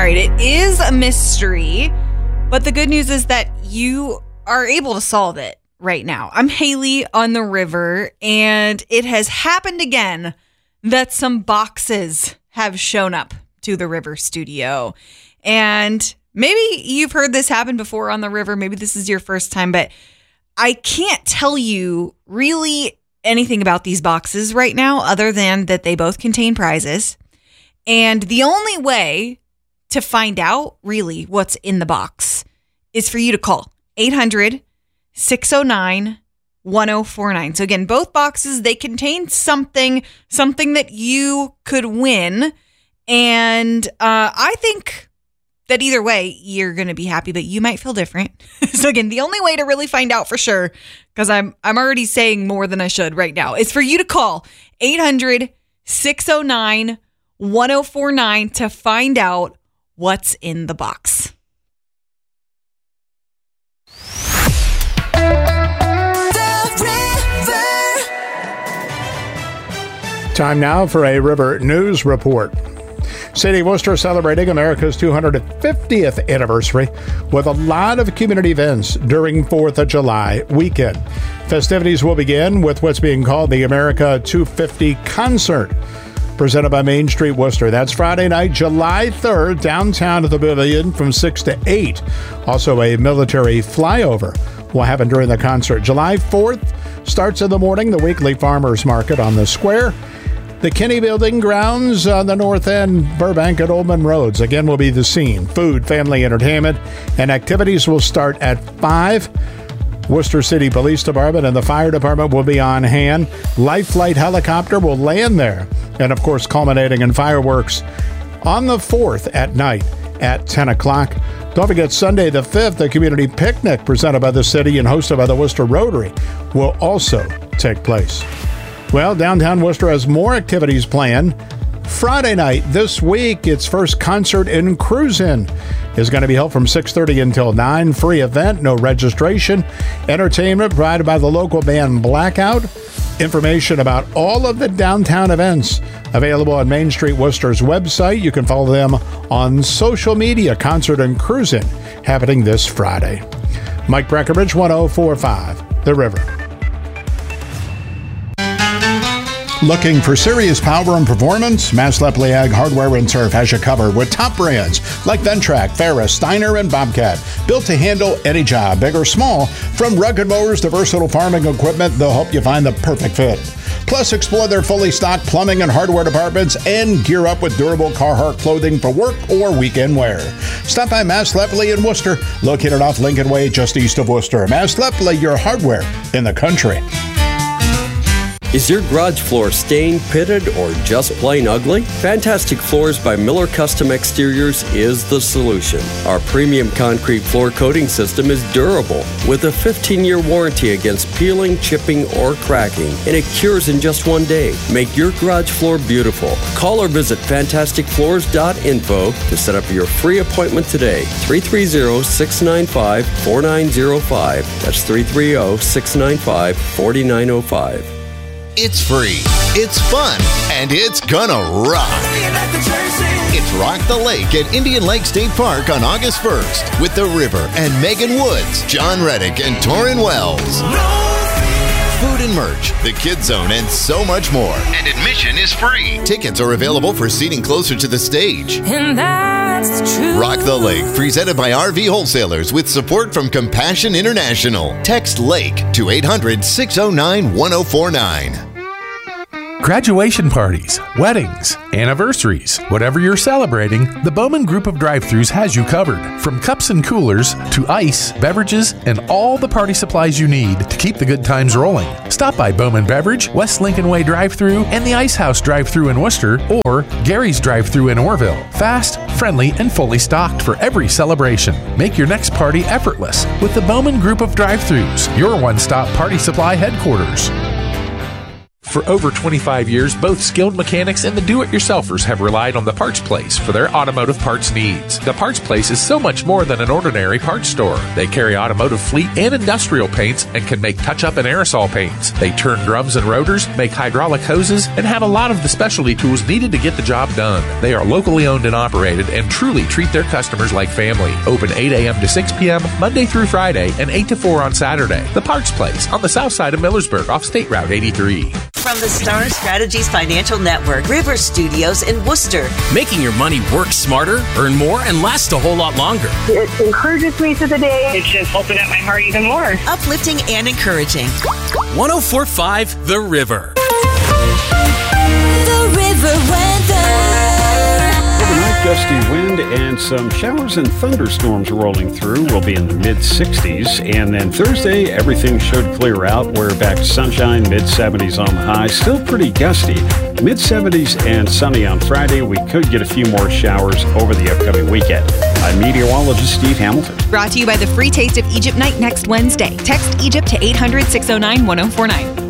right, it is a mystery, but the good news is that you are able to solve it right now. I'm Haley on the river, and it has happened again that some boxes have shown up to the river studio. And maybe you've heard this happen before on the river. Maybe this is your first time, but I can't tell you really anything about these boxes right now other than that they both contain prizes. And the only way to find out really what's in the box is for you to call 800-609-1049. So again, both boxes, they contain something that you could win. And I think that either way, you're going to be happy, but you might feel different. So again, the only way to really find out for sure, because I'm already saying more than I should right now, is for you to call 800-609-1049 to find out what's in the box. Time now for a River News Report. City of Worcester celebrating America's 250th anniversary with a lot of community events during 4th of July weekend. Festivities will begin with what's being called the America 250 Concert, presented by Main Street Worcester. That's Friday night, July 3rd, downtown at the Pavilion from 6 to 8. Also, a military flyover will happen during the concert. July 4th starts in the morning, the weekly farmers market on the square. The Kinney Building grounds on the north end, Burbank and Oldman Roads, again, will be the scene. Food, family entertainment, and activities will start at 5. Worcester City Police Department and the Fire Department will be on hand. Life Flight helicopter will land there. And, of course, culminating in fireworks on the 4th at night at 10 o'clock. Don't forget, Sunday the 5th, the community picnic presented by the city and hosted by the Worcester Rotary will also take place. Well, downtown Worcester has more activities planned. Friday night this week, its first concert in Cruisin' is going to be held from 6:30 until 9. Free event, no registration. Entertainment provided by the local band Blackout. Information about all of the downtown events available on Main Street Worcester's website. You can follow them on social media. Concert in Cruisin' happening this Friday. Mike Breckenridge, 104.5 The River. Looking for serious power and performance? Mass Lepley Ag Hardware and Turf has you covered with top brands like Ventrac, Ferris, Steiner, and Bobcat. Built to handle any job, big or small. From rugged mowers to versatile farming equipment, they'll help you find the perfect fit. Plus, explore their fully stocked plumbing and hardware departments and gear up with durable Carhartt clothing for work or weekend wear. Stop by Mass Lepley in Worcester, located off Lincoln Way just east of Worcester. Mass Lepley, your hardware in the country. Is your garage floor stained, pitted, or just plain ugly? Fantastic Floors by Miller Custom Exteriors is the solution. Our premium concrete floor coating system is durable with a 15-year warranty against peeling, chipping, or cracking, and it cures in just 1 day. Make your garage floor beautiful. Call or visit fantasticfloors.info to set up your free appointment today. 330-695-4905. That's 330-695-4905. It's free, it's fun, and it's gonna rock. It's Rock the Lake at Indian Lake State Park on August 1st with The River and Megan Woods, John Reddick, and Torrin Wells. Food and merch, the Kids Zone, and so much more. And admission is free. Tickets are available for seating closer to the stage. And that's the truth. Rock the Lake, presented by RV Wholesalers with support from Compassion International. Text LAKE to 800-609-1049. Graduation parties, weddings, anniversaries, whatever you're celebrating, the Bowman Group of Drive-Thrus has you covered. From cups and coolers to ice, beverages, and all the party supplies you need to keep the good times rolling. Stop by Bowman Beverage, West Lincoln Way Drive-Thru, and the Ice House Drive-Thru in Worcester, or Gary's Drive-Thru in Orville. Fast, friendly, and fully stocked for every celebration. Make your next party effortless with the Bowman Group of Drive-Thrus, your one-stop party supply headquarters. For over 25 years, both skilled mechanics and the do-it-yourselfers have relied on the Parts Place for their automotive parts needs. The Parts Place is so much more than an ordinary parts store. They carry automotive fleet and industrial paints and can make touch-up and aerosol paints. They turn drums and rotors, make hydraulic hoses, and have a lot of the specialty tools needed to get the job done. They are locally owned and operated and truly treat their customers like family. Open 8 a.m. to 6 p.m. Monday through Friday and 8 to 4 on Saturday. The Parts Place on the south side of Millersburg off State Route 83. From the Star Strategies Financial Network, River Studios in Worcester. Making your money work smarter, earn more, and last a whole lot longer. It encourages me through the day. It's just opened up my heart even more. Uplifting and encouraging. 104.5 The River. The River weather. Overnight, gusty wind and some showers and thunderstorms rolling through. We'll be in the mid-60s. And then Thursday, everything should clear out. We're back to sunshine, mid-70s on the high. Still pretty gusty. Mid-70s and sunny on Friday. We could get a few more showers over the upcoming weekend. I'm meteorologist Steve Hamilton. Brought to you by the Free Taste of Egypt Night next Wednesday. Text Egypt to 800-609-1049.